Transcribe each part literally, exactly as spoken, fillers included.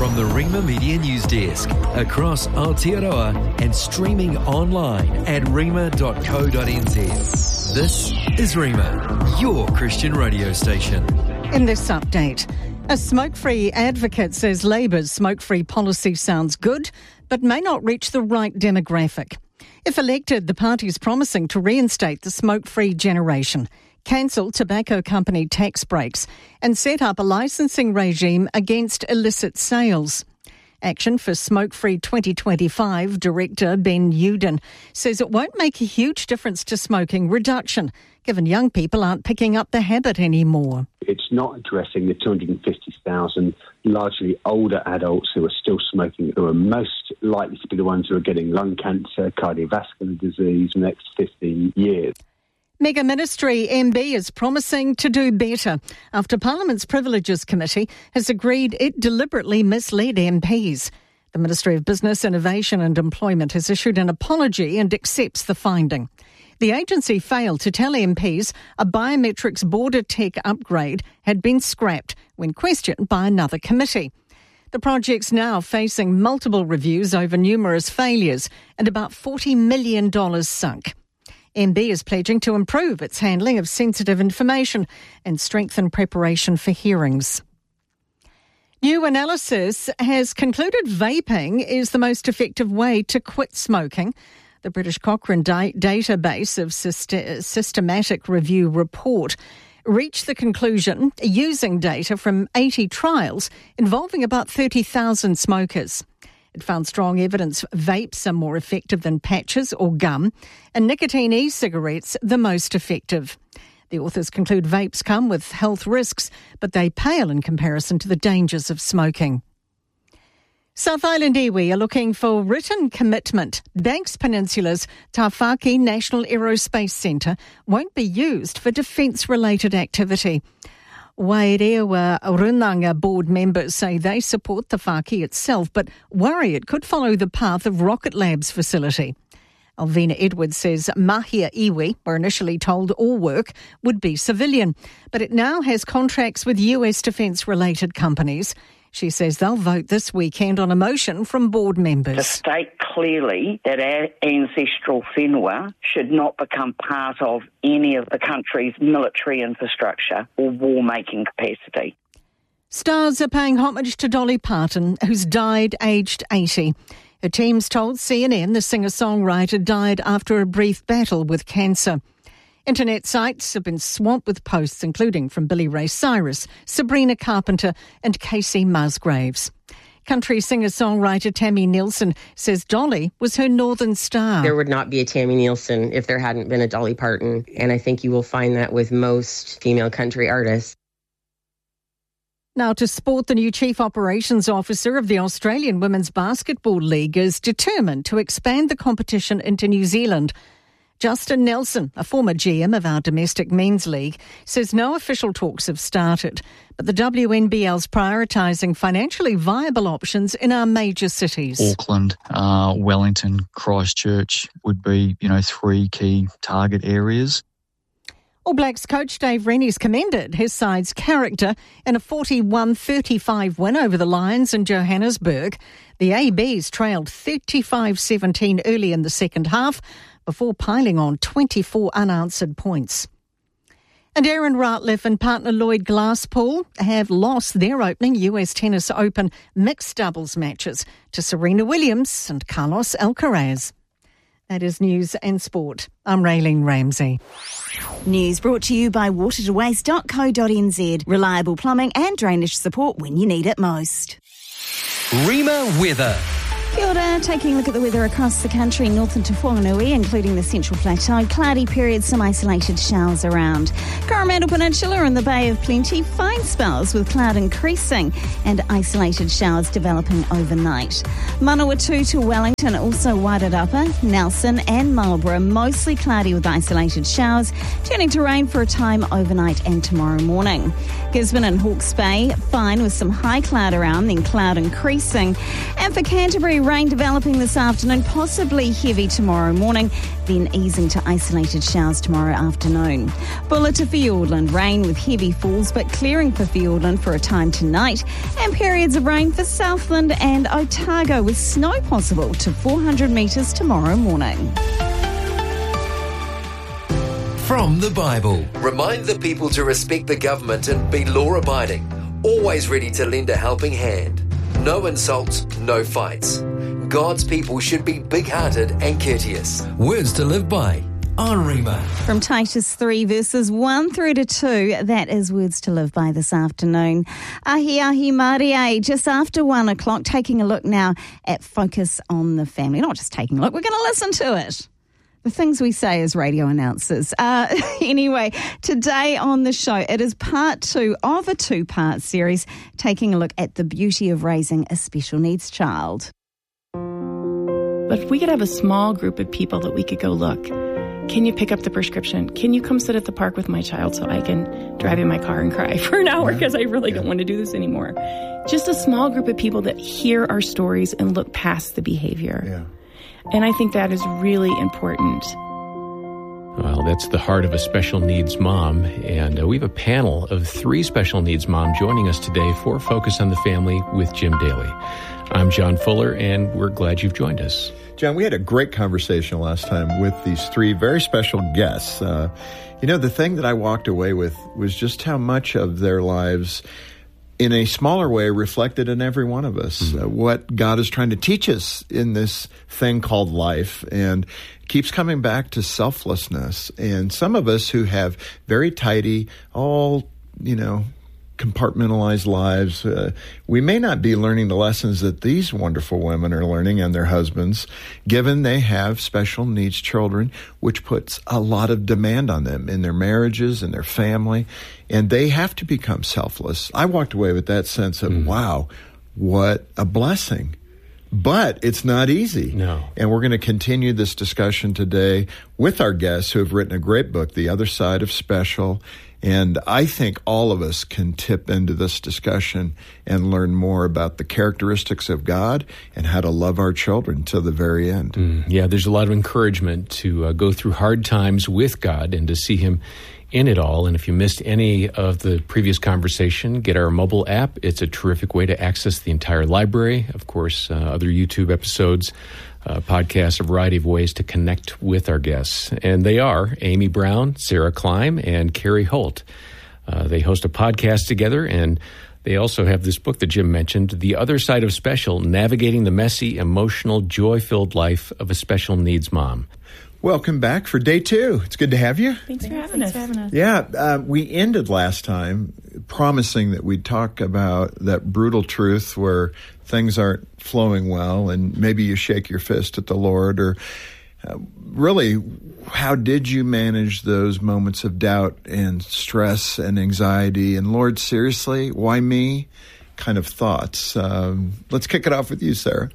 from the Rima Media News Desk across Aotearoa and streaming online at rima dot co dot n z. This is Rima, your Christian radio station. In this update, a smoke-free advocate says Labour's smoke-free policy sounds good, but may not reach the right demographic. If elected, the party is promising to reinstate the smoke-free generation, cancel tobacco company tax breaks and set up a licensing regime against illicit sales. Action for Smoke-Free twenty twenty-five Director Ben Uden says it won't make a huge difference to smoking reduction, given young people aren't picking up the habit anymore. It's not addressing the two hundred fifty thousand largely older adults who are still smoking, who are most likely to be the ones who are getting lung cancer, cardiovascular disease in the next fifteen years. Mega Ministry M B is promising to do better after Parliament's Privileges Committee has agreed it deliberately misled M Ps. The Ministry of Business, Innovation and Employment has issued an apology and accepts the finding. The agency failed to tell M Ps a biometrics border tech upgrade had been scrapped when questioned by another committee. The project's now facing multiple reviews over numerous failures and about forty million dollars sunk. M B is pledging to improve its handling of sensitive information and strengthen preparation for hearings. New analysis has concluded vaping is the most effective way to quit smoking. The British Cochrane da- database of Syst- systematic review report reached the conclusion using data from eighty trials involving about thirty thousand smokers. It found strong evidence vapes are more effective than patches or gum, and nicotine e-cigarettes the most effective. The authors conclude vapes come with health risks, but they pale in comparison to the dangers of smoking. South Island iwi are looking for written commitment. Banks Peninsula's Tawhaki National Aerospace Centre won't be used for defence-related activity. Wairewa Runanga board members say they support the Whaki itself, but worry it could follow the path of Rocket Lab's facility. Alvina Edwards says Mahia Iwi were initially told all work would be civilian, but it now has contracts with U S defence-related companies. She says they'll vote this weekend on a motion from board members. To state clearly that our ancestral whenua should not become part of any of the country's military infrastructure or war-making capacity. Stars are paying homage to Dolly Parton, who's died aged eighty. Her team's told C N N the singer-songwriter died after a brief battle with cancer. Internet sites have been swamped with posts, including from Billy Ray Cyrus, Sabrina Carpenter and Casey Musgraves. Country singer-songwriter Tammy Nielsen says Dolly was her northern star. There would not be a Tammy Nielsen if there hadn't been a Dolly Parton, and I think you will find that with most female country artists. Now to sport, the new Chief Operations Officer of the Australian Women's Basketball League is determined to expand the competition into New Zealand. Justin Nelson, a former G M of our domestic men's league, says no official talks have started, but the W N B L's prioritising financially viable options in our major cities. Auckland, uh, Wellington, Christchurch would be, you know, three key target areas. All Blacks coach Dave Rennie's commended his side's character in a forty-one thirty-five win over the Lions in Johannesburg. The A Bs trailed thirty-five seventeen early in the second half before piling on twenty-four unanswered points. And Aaron Ratliff and partner Lloyd Glasspool have lost their opening U S Tennis Open mixed doubles matches to Serena Williams and Carlos Alcaraz. That is news and sport. I'm Raylene Ramsey. News brought to you by water to waste dot co dot n z. Reliable plumbing and drainage support when you need it most. Rima weather. Kia ora, taking a look at the weather across the country, north into Whanganui, including the Central Plateau. Cloudy periods, some isolated showers around. Coromandel Peninsula and the Bay of Plenty, fine spells with cloud increasing and isolated showers developing overnight. Manawatu to Wellington, also Wairarapa, Nelson and Marlborough, mostly cloudy with isolated showers, turning to rain for a time overnight and tomorrow morning. Gisborne and Hawke's Bay, fine with some high cloud around, then cloud increasing. And for Canterbury, rain developing this afternoon, possibly heavy tomorrow morning, then easing to isolated showers tomorrow afternoon. Bulla to Fiordland, rain with heavy falls, but clearing for Fiordland for a time tonight. And periods of rain for Southland and Otago, with snow possible to four hundred metres tomorrow morning. From the Bible. Remind the people to respect the government and be law-abiding. Always ready to lend a helping hand. No insults, no fights. God's people should be big-hearted and courteous. Words to live by on Rima. From Titus three, verses one through to two, that is words to live by this afternoon. Ahi ahi Marie, just after one o'clock, taking a look now at Focus on the Family. Not just taking a look, we're going to listen to it. The things we say as radio announcers. Uh, anyway, today on the show, it is part two of a two-part series taking a look at the beauty of raising a special needs child. But if we could have a small group of people that we could go, look, can you pick up the prescription? Can you come sit at the park with my child so I can drive in my car and cry for an hour because I really don't want to do this anymore? Just a small group of people that hear our stories and look past the behavior. Yeah. And I think that is really important. Well, that's the heart of a special needs mom. And uh, we have a panel of three special needs moms joining us today for Focus on the Family with Jim Daly. I'm John Fuller, and we're glad you've joined us. John, we had a great conversation last time with these three very special guests. Uh, you know, the thing that I walked away with was just how much of their lives in a smaller way reflected in every one of us, mm-hmm. uh, what God is trying to teach us in this thing called life, and keeps coming back to selflessness. And some of us who have very tidy, all, you know, compartmentalized lives, uh, we may not be learning the lessons that these wonderful women are learning and their husbands, given they have special needs children, which puts a lot of demand on them in their marriages and their family, and they have to become selfless. I walked away with that sense of, mm. wow, what a blessing. But it's not easy. No. And we're going to continue this discussion today with our guests who have written a great book, The Other Side of Special. And I think all of us can tip into this discussion and learn more about the characteristics of God and how to love our children to the very end. Mm, yeah, there's a lot of encouragement to uh, go through hard times with God and to see Him in it all. And if you missed any of the previous conversation, get our mobile app. It's a terrific way to access the entire library. Of course, uh, other YouTube episodes, uh, podcasts, a variety of ways to connect with our guests. And they are Amy Brown, Sarah Klein, and Carrie Holt. Uh, they host a podcast together, and they also have this book that Jim mentioned, The Other Side of Special, Navigating the Messy, Emotional, Joy-Filled Life of a Special Needs Mom. Welcome back for day two. It's good to have you. Thanks for having us. Thanks for having us. Yeah, uh, we ended last time promising that we'd talk about that brutal truth where things aren't flowing well and maybe you shake your fist at the Lord, or uh, really, how did you manage those moments of doubt and stress and anxiety? And Lord, seriously, why me? Kind of thoughts. Um, let's kick it off with you, Sarah.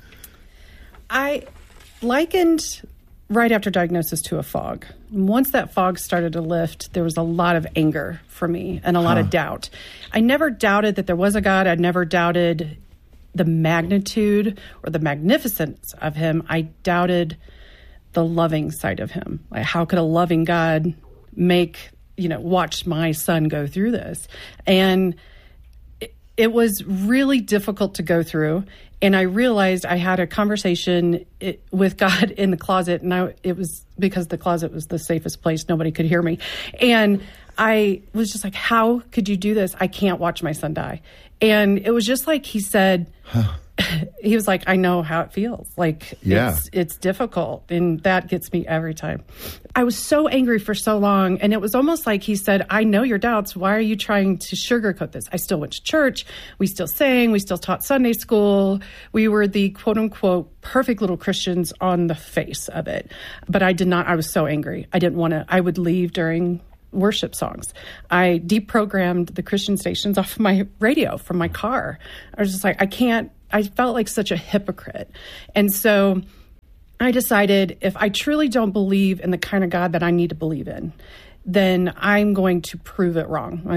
I likened right after diagnosis to a fog. Once that fog started to lift, there was a lot of anger for me and a lot huh. of doubt. I never doubted that there was a God. I never doubted the magnitude or the magnificence of Him. I doubted the loving side of Him. Like, how could a loving God make, you know, watch my son go through this? And it, it was really difficult to go through. And I realized I had a conversation it, with God in the closet, and I, it was because the closet was the safest place. Nobody could hear me. And I was just like, how could you do this? I can't watch my son die. And it was just like he said, huh. he was like, I know how it feels. Like, yeah. it's, it's difficult. And that gets me every time. I was so angry for so long. And it was almost like he said, I know your doubts. Why are you trying to sugarcoat this? I still went to church. We still sang. We still taught Sunday school. We were the quote unquote perfect little Christians on the face of it. But I did not, I was so angry. I didn't want to, I would leave during worship songs. I deprogrammed the Christian stations off of my radio from my car. I was just like, I can't, I felt like such a hypocrite. And so I decided if I truly don't believe in the kind of God that I need to believe in, then I'm going to prove it wrong. I'm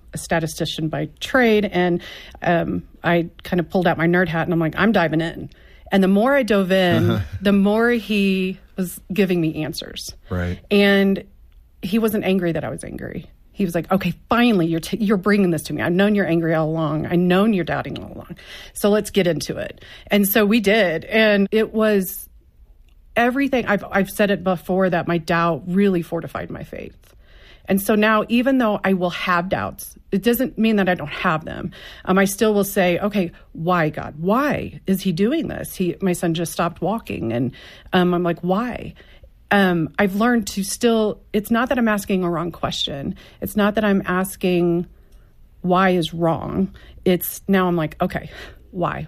a statistician by trade, and um, I kind of pulled out my nerd hat, and I'm like, I'm diving in. And the more I dove in, uh-huh. the more he was giving me answers. Right. And he wasn't angry that I was angry. He was like, okay, finally, you're t- you're bringing this to me. I've known you're angry all along. I've known you're doubting all along. So let's get into it. And so we did. And it was everything. I've I've said it before that my doubt really fortified my faith. And so now, even though I will have doubts, it doesn't mean that I don't have them. Um, I still will say, okay, why, God? Why is he doing this? He, my son just stopped walking. And um, I'm like, why? Um, I've learned to still, it's not that I'm asking a wrong question. It's not that I'm asking why is wrong. It's now I'm like, okay, why?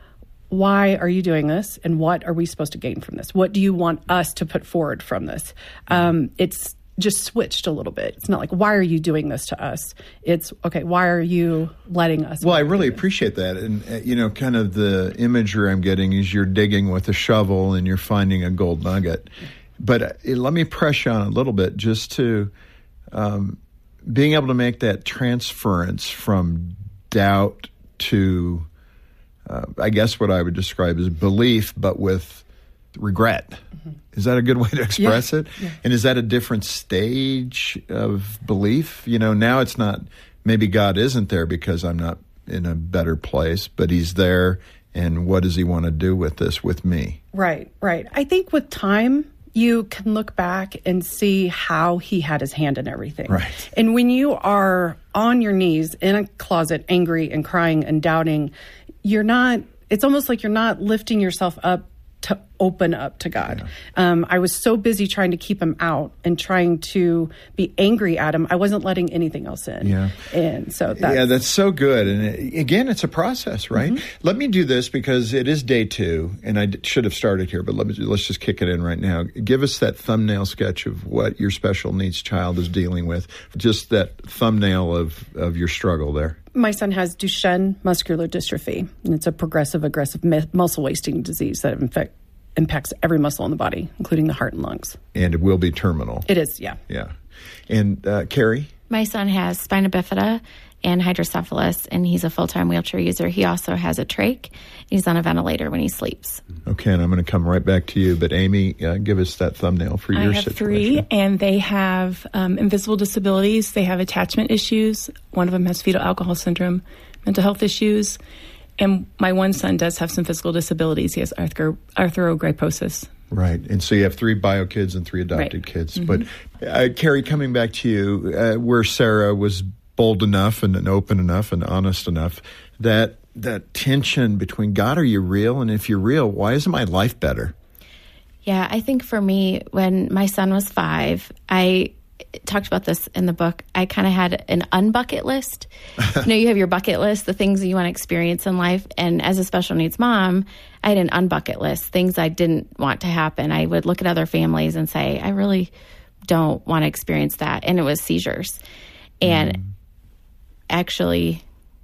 Why are you doing this? And what are we supposed to gain from this? What do you want us to put forward from this? Um, it's just switched a little bit. It's not like, why are you doing this to us? It's, okay, why are you letting us? Well, I really appreciate that. And, uh, you know, kind of the imagery I'm getting is you're digging with a shovel and you're finding a gold nugget. But uh, let me press you on a little bit just to um, being able to make that transference from doubt to, uh, I guess what I would describe as belief, but with regret. Mm-hmm. Is that a good way to express yeah. it? Yeah. And is that a different stage of belief? You know, now it's not, maybe God isn't there because I'm not in a better place, but he's there. And what does he want to do with this, with me? Right, right. I think with time, you can look back and see how he had his hand in everything. Right. And when you are on your knees in a closet, angry and crying and doubting, you're not, it's almost like you're not lifting yourself up to open up to God. Yeah. Um, I was so busy trying to keep him out and trying to be angry at him. I wasn't letting anything else in. Yeah. And so that's... Yeah, that's so good. And it, again, it's a process, right? Mm-hmm. Let me do this because it is day two, and I d- should have started here, but let me, let's just kick it in right now. Give us that thumbnail sketch of what your special needs child is dealing with. Just that thumbnail of, of your struggle there. My son has Duchenne muscular dystrophy, and it's a progressive, aggressive me- muscle wasting disease that in fact impacts every muscle in the body, including the heart and lungs. And it will be terminal. It is, yeah. Yeah. And uh, Carrie? My son has spina bifida and hydrocephalus, and he's a full-time wheelchair user. He also has a trach. He's on a ventilator when he sleeps. Okay, and I'm going to come right back to you. But Amy, uh, give us that thumbnail for your situation. I have three, and they have um, invisible disabilities. They have attachment issues. One of them has fetal alcohol syndrome, mental health issues. And my one son does have some physical disabilities. He has arthro- arthrogryposis. Right. And so you have three bio kids and three adopted right. kids. Mm-hmm. But uh, Carrie, coming back to you, uh, where Sarah was bold enough and, and open enough and honest enough, that that tension between, God, are you real? And if you're real, why isn't my life better? Yeah, I think for me, when my son was five, I talked about this in the book. I kind of had an unbucket list. You know, you have your bucket list, the things that you want to experience in life. And as a special needs mom, I had an unbucket list, things I didn't want to happen. I would look at other families and say, I really don't want to experience that. And it was seizures. And mm. actually,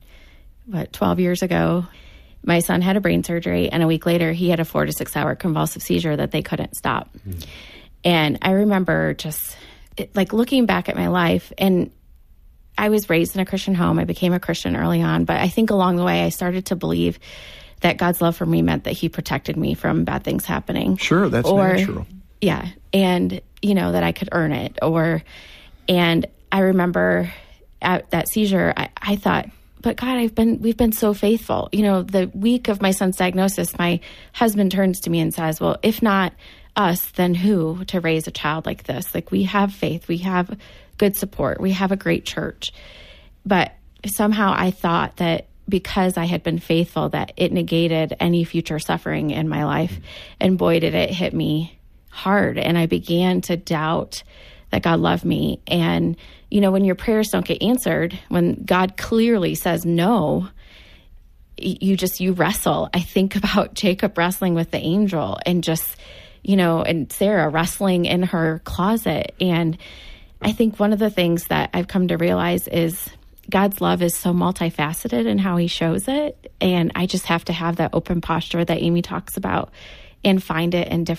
what, twelve years ago, my son had a brain surgery, and a week later, he had a four to six hour convulsive seizure that they couldn't stop. Mm. And I remember just it, like looking back at my life, and I was raised in a Christian home. I became a Christian early on, but I think along the way, I started to believe that God's love for me meant that he protected me from bad things happening. Sure, that's or, natural. Yeah. And, you know, that I could earn it. Or, and I remember at that seizure, I, I thought, but God, I've been, we've been so faithful. You know, the week of my son's diagnosis, my husband turns to me and says, well, if not us, then who to raise a child like this? Like, we have faith, we have good support, we have a great church. But somehow I thought that because I had been faithful, that it negated any future suffering in my life. And boy, did it hit me hard. And I began to doubt that God loved me. And, you know, when your prayers don't get answered, when God clearly says no, you just, you wrestle. I think about Jacob wrestling with the angel, and just, you know, and Sarah wrestling in her closet. And I think one of the things that I've come to realize is God's love is so multifaceted in how he shows it. And I just have to have that open posture that Amy talks about and find it in different